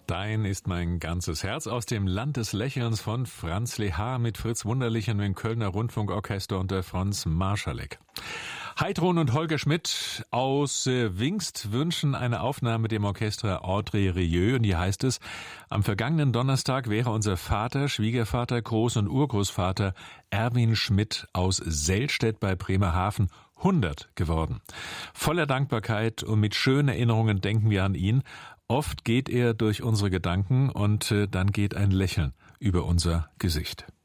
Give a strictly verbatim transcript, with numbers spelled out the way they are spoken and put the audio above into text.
Dein ist mein ganzes Herz aus dem Land des Lächelns von Franz Lehár mit Fritz Wunderlich und dem Kölner Rundfunkorchester unter Franz Marschalek. Heidrun und Holger Schmidt aus äh, Wingst wünschen eine Aufnahme mit dem Orchester Audrey Rieu und hier heißt es, am vergangenen Donnerstag wäre unser Vater, Schwiegervater, Groß- und Urgroßvater Erwin Schmidt aus Selstedt bei Bremerhaven hundert geworden. Voller Dankbarkeit und mit schönen Erinnerungen denken wir an ihn. Oft geht er durch unsere Gedanken und äh, dann geht ein Lächeln über unser Gesicht.